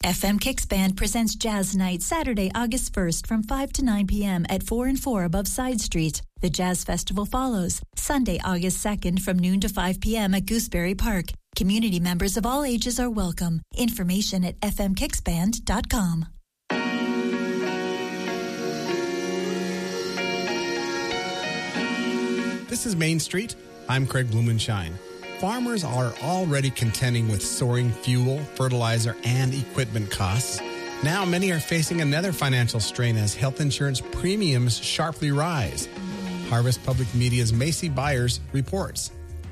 FM Kicks Band presents Jazz Night Saturday, August 1st from 5 to 9 p.m. at 4 and 4 above Side Street. The Jazz Festival follows Sunday, August 2nd from noon to 5 p.m. at Gooseberry Park. Community members of all ages are welcome. Information at fmkicksband.com. This is Main Street. I'm Craig Blumenshine. Farmers are already contending with soaring fuel, fertilizer, and equipment costs. Now many are facing another financial strain as health insurance premiums sharply rise. Harvest Public Media's Macy Byers reports.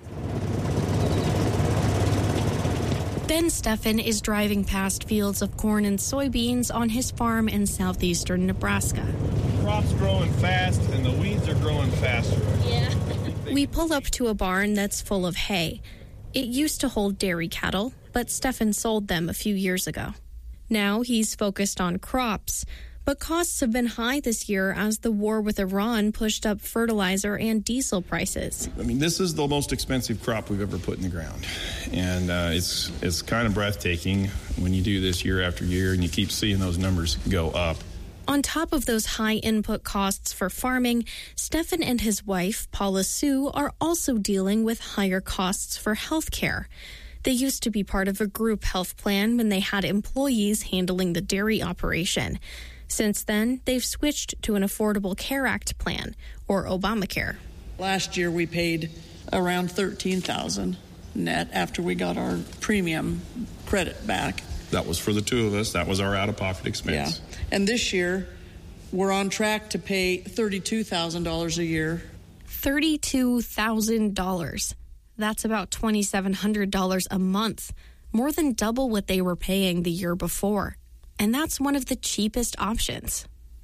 Ben Steffen is driving past fields of corn and soybeans on his farm in southeastern Nebraska. Crops growing fast and the weeds are growing faster. Yeah. We pull up to a barn that's full of hay. It used to hold dairy cattle, but Steffen sold them a few years ago. Now he's focused on crops, but costs have been high this year as the war with Iran pushed up fertilizer and diesel prices. I mean, this is the most expensive crop we've ever put in the ground, and it's kind of breathtaking when you do this year after year and you keep seeing those numbers go up. On top of those high input costs for farming, Steffen and his wife, Paula Sue, are also dealing with higher costs for health care. They used to be part of a group health plan when they had employees handling the dairy operation. Since then, they've switched to an Affordable Care Act plan, or Obamacare. Last year, we paid around $13,000 net after we got our premium credit back. That was for the two of us. That was our out-of-pocket expense. Yeah. And this year, we're on track to pay $32,000 a year. $32,000. That's about $2,700 a month, more than double what they were paying the year before. And that's one of the cheapest options.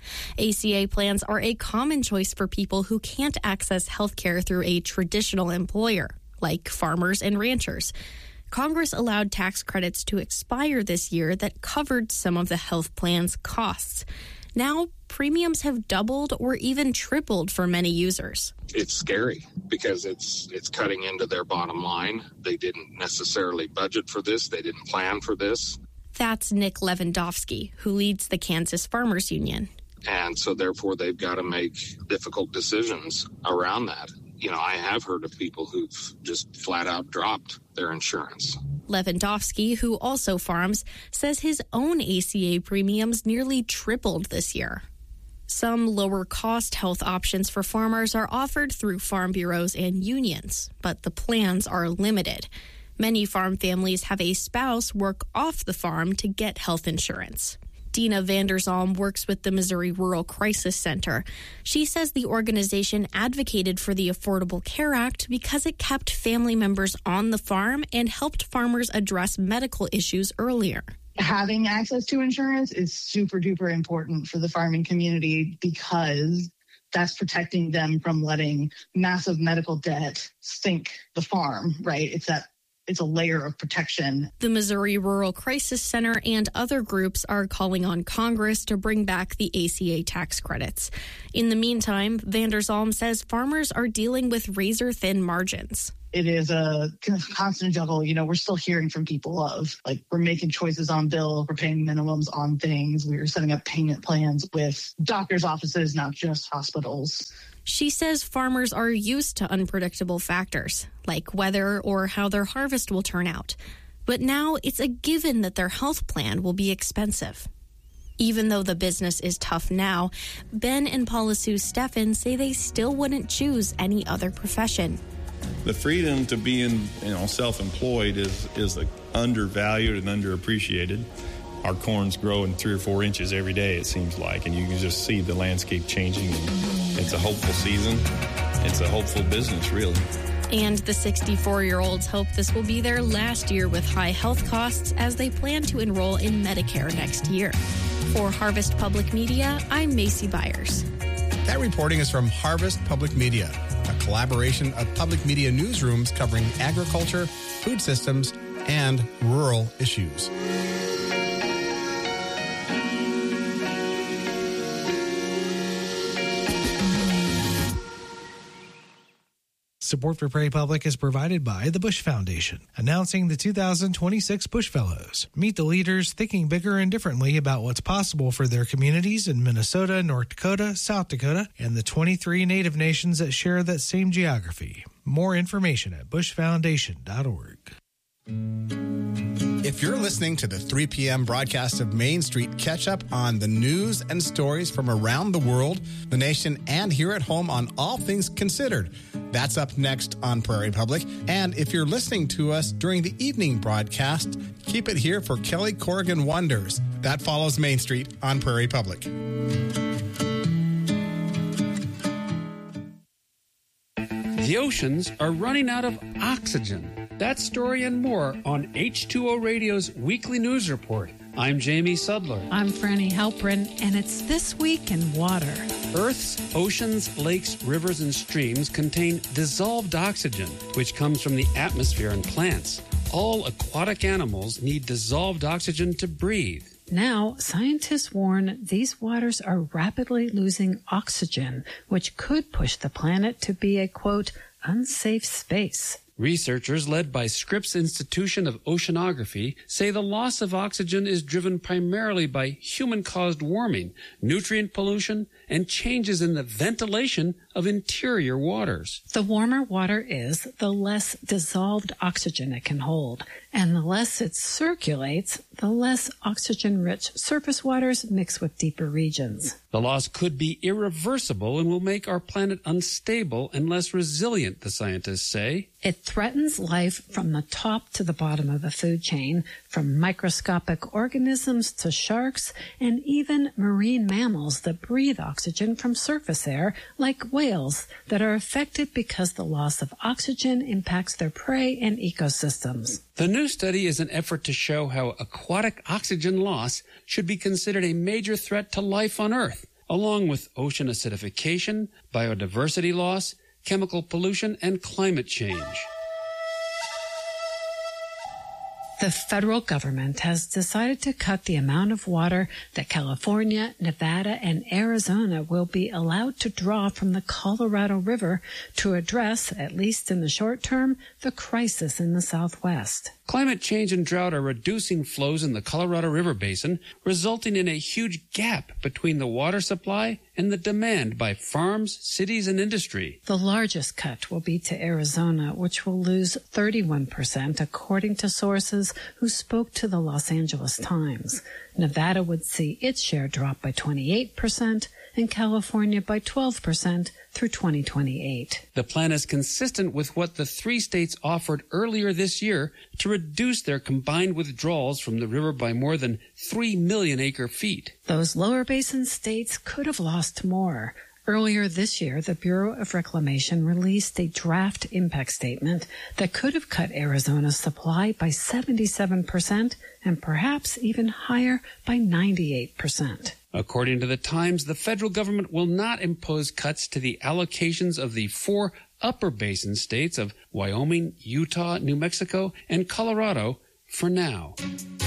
ACA plans are a common choice for people who can't access health care through a traditional employer, like farmers and ranchers. Congress allowed tax credits to expire this year that covered some of the health plan's costs. Now, premiums have doubled or even tripled for many users. It's scary because it's cutting into their bottom line. They didn't necessarily budget for this. They didn't plan for this. That's Nick Lewandowski, who leads the Kansas Farmers Union. And so therefore they've got to make difficult decisions around that. You know, I have heard of people who've just flat out dropped their insurance. Lewandowski, who also farms, says his own ACA premiums nearly tripled this year. Some lower-cost health options for farmers are offered through farm bureaus and unions, but the plans are limited. Many farm families have a spouse work off the farm to get health insurance. Dina Vanderzalm works with the Missouri Rural Crisis Center. She says the organization advocated for the Affordable Care Act because it kept family members on the farm and helped farmers address medical issues earlier. Having access to insurance is super duper important for the farming community because that's protecting them from letting massive medical debt sink the farm, right? It's a layer of protection. The Missouri Rural Crisis Center and other groups are calling on Congress to bring back the ACA tax credits. In the meantime, Vanderzalm says farmers are dealing with razor-thin margins. It is a constant juggle. You know, we're still hearing from people of, like, we're making choices on bills, we're paying minimums on things, we're setting up payment plans with doctors' offices, not just hospitals. She says farmers are used to unpredictable factors, like weather or how their harvest will turn out. But now it's a given that their health plan will be expensive. Even though the business is tough now, Ben and Paula Sue Steffen say they still wouldn't choose any other profession. The freedom to be self-employed is undervalued and underappreciated. Our corn's growing 3 or 4 inches every day, it seems like, and you can just see the landscape changing. It's a hopeful season. It's a hopeful business, really. And the 64-year-olds hope this will be their last year with high health costs as they plan to enroll in Medicare next year. For Harvest Public Media, I'm Macy Byers. That reporting is from Harvest Public Media, a collaboration of public media newsrooms covering agriculture, food systems, and rural issues. Support for Prairie Public is provided by the Bush Foundation, announcing the 2026 Bush Fellows. Meet the leaders thinking bigger and differently about what's possible for their communities in Minnesota, North Dakota, South Dakota, and the 23 Native nations that share that same geography. More information at bushfoundation.org. If you're listening to the 3 p.m. broadcast of Main Street, catch up on the news and stories from around the world, the nation, and here at home on All Things Considered. That's up next on Prairie Public. And if you're listening to us during the evening broadcast, keep it here for Kelly Corrigan Wonders. That follows Main Street on Prairie Public. The oceans are running out of oxygen. That story and more on H2O Radio's weekly news report. I'm Jamie Sudler. I'm Franny Halprin, and it's This Week in Water. Earth's oceans, lakes, rivers, and streams contain dissolved oxygen, which comes from the atmosphere and plants. All aquatic animals need dissolved oxygen to breathe. Now, scientists warn these waters are rapidly losing oxygen, which could push the planet to be a, quote, unsafe space. Researchers led by Scripps Institution of Oceanography say the loss of oxygen is driven primarily by human-caused warming, nutrient pollution, and changes in the ventilation of interior waters. The warmer water is, the less dissolved oxygen it can hold, and the less it circulates, the less oxygen-rich surface waters mix with deeper regions. The loss could be irreversible and will make our planet unstable and less resilient, the scientists say. It threatens life from the top to the bottom of the food chain, from microscopic organisms to sharks, and even marine mammals that breathe oxygen from surface air, like whales, that are affected because the loss of oxygen impacts their prey and ecosystems. The new study is an effort to show how aquatic oxygen loss should be considered a major threat to life on Earth, along with ocean acidification, biodiversity loss, chemical pollution, and climate change. The federal government has decided to cut the amount of water that California, Nevada, and Arizona will be allowed to draw from the Colorado River to address, at least in the short term, the crisis in the Southwest. Climate change and drought are reducing flows in the Colorado River Basin, resulting in a huge gap between the water supply and the demand by farms, cities, and industry. The largest cut will be to Arizona, which will lose 31%, according to sources who spoke to the Los Angeles Times. Nevada would see its share drop by 28%, and California by 12% through 2028. The plan is consistent with what the three states offered earlier this year to reduce their combined withdrawals from the river by more than 3 million acre-feet. Those lower basin states could have lost more. Earlier this year, the Bureau of Reclamation released a draft impact statement that could have cut Arizona's supply by 77% and perhaps even higher by 98%. According to the Times, the federal government will not impose cuts to the allocations of the 4 upper basin states of Wyoming, Utah, New Mexico, and Colorado for now.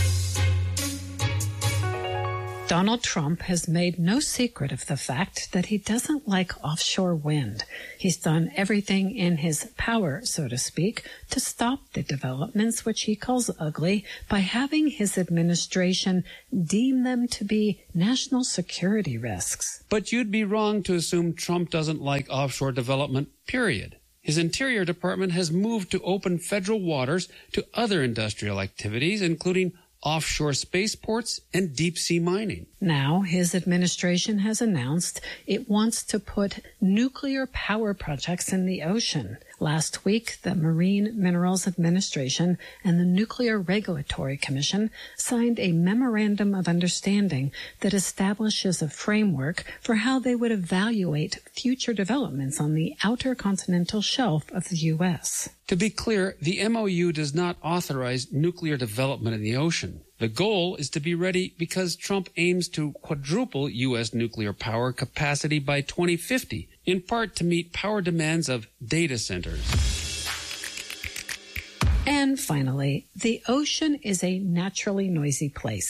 Donald Trump has made no secret of the fact that he doesn't like offshore wind. He's done everything in his power, so to speak, to stop the developments, which he calls ugly, by having his administration deem them to be national security risks. But you'd be wrong to assume Trump doesn't like offshore development, period. His Interior Department has moved to open federal waters to other industrial activities, including offshore spaceports and deep-sea mining. Now, his administration has announced it wants to put nuclear power projects in the ocean. Last week, the Marine Minerals Administration and the Nuclear Regulatory Commission signed a memorandum of understanding that establishes a framework for how they would evaluate future developments on the outer continental shelf of the U.S. To be clear, the MOU does not authorize nuclear development in the ocean. The goal is to be ready because Trump aims to quadruple U.S. nuclear power capacity by 2050, in part to meet power demands of data centers. And finally, the ocean is a naturally noisy place.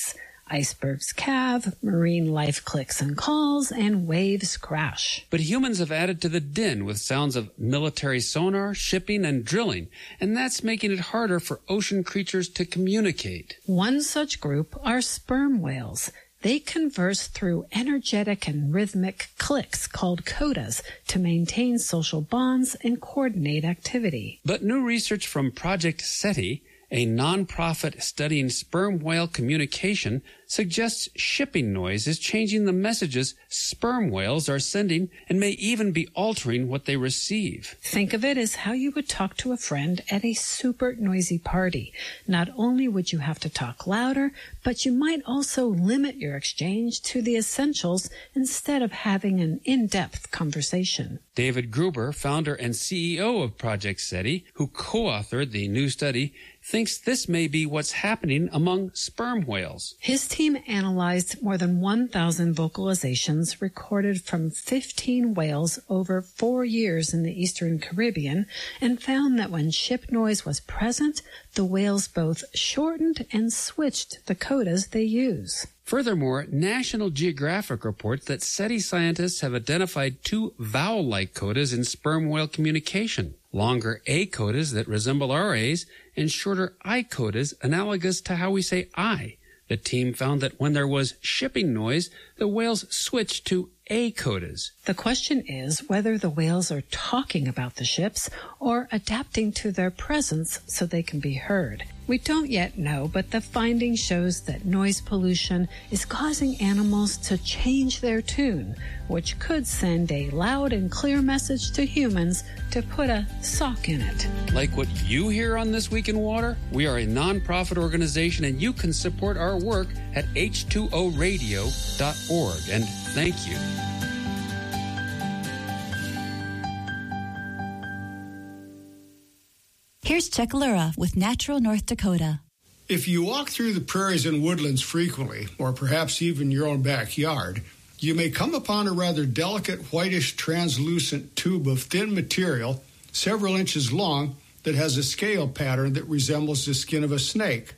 Icebergs calve, marine life clicks and calls, and waves crash. But humans have added to the din with sounds of military sonar, shipping, and drilling, and that's making it harder for ocean creatures to communicate. One such group are sperm whales. They converse through energetic and rhythmic clicks called codas to maintain social bonds and coordinate activity. But new research from Project SETI, a nonprofit studying sperm whale communication, suggests shipping noise is changing the messages sperm whales are sending and may even be altering what they receive. Think of it as how you would talk to a friend at a super noisy party. Not only would you have to talk louder, but you might also limit your exchange to the essentials instead of having an in-depth conversation. David Gruber, founder and CEO of Project SETI, who co-authored the new study, thinks this may be what's happening among sperm whales. His team analyzed more than 1,000 vocalizations recorded from 15 whales over 4 years in the Eastern Caribbean and found that when ship noise was present, the whales both shortened and switched the codas they use. Furthermore, National Geographic reports that SETI scientists have identified 2 vowel-like codas in sperm whale communication, longer A codas that resemble our A's and shorter I codas analogous to how we say I. The team found that when there was shipping noise, the whales switched to A codas. The question is whether the whales are talking about the ships or adapting to their presence so they can be heard. We don't yet know, but the finding shows that noise pollution is causing animals to change their tune, which could send a loud and clear message to humans to put a sock in it. Like what you hear on This Week in Water? We are a nonprofit organization, and you can support our work at h2oradio.org. And thank you. Here's Chuck Lura with Natural North Dakota. If you walk through the prairies and woodlands frequently, or perhaps even your own backyard, you may come upon a rather delicate, whitish, translucent tube of thin material several inches long that has a scale pattern that resembles the skin of a snake.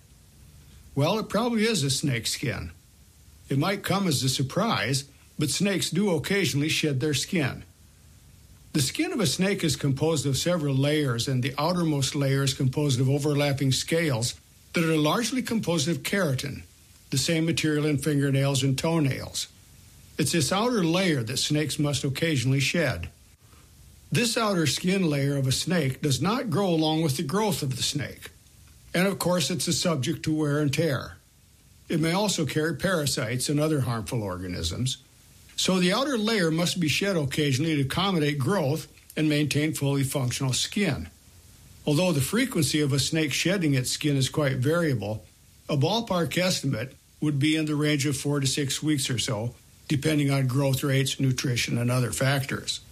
Well, it probably is a snake skin. It might come as a surprise, but snakes do occasionally shed their skin. The skin of a snake is composed of several layers, and the outermost layer is composed of overlapping scales that are largely composed of keratin, the same material in fingernails and toenails. It's this outer layer that snakes must occasionally shed. This outer skin layer of a snake does not grow along with the growth of the snake. And of course, it's a subject to wear and tear. It may also carry parasites and other harmful organisms. So the outer layer must be shed occasionally to accommodate growth and maintain fully functional skin. Although the frequency of a snake shedding its skin is quite variable, a ballpark estimate would be in the range of 4 to 6 weeks or so, depending on growth rates, nutrition, and other factors.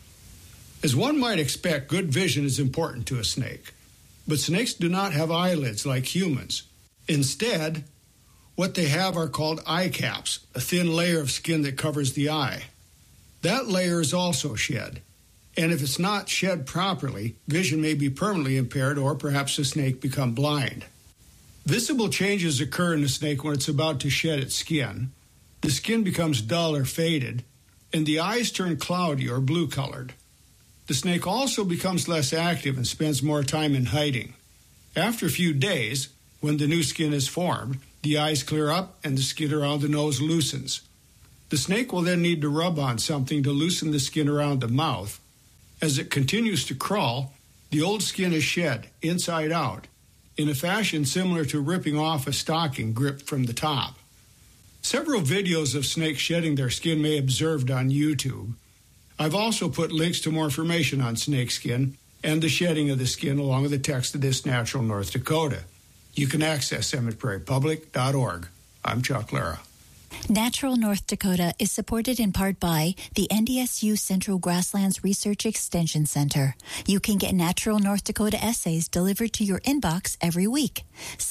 As one might expect, good vision is important to a snake. But snakes do not have eyelids like humans. Instead, what they have are called eye caps, a thin layer of skin that covers the eye. That layer is also shed, and if it's not shed properly, vision may be permanently impaired or perhaps the snake become blind. Visible changes occur in the snake when it's about to shed its skin. The skin becomes dull or faded, and the eyes turn cloudy or blue-colored. The snake also becomes less active and spends more time in hiding. After a few days, when the new skin is formed, the eyes clear up and the skin around the nose loosens. The snake will then need to rub on something to loosen the skin around the mouth. As it continues to crawl, the old skin is shed, inside out, in a fashion similar to ripping off a stocking gripped from the top. Several videos of snakes shedding their skin may be observed on YouTube. I've also put links to more information on snake skin and the shedding of the skin along with the text of This Natural North Dakota. You can access them at prairiepublic.org. I'm Chuck Lura. Natural North Dakota is supported in part by the NDSU Central Grasslands Research Extension Center. You can get Natural North Dakota essays delivered to your inbox every week.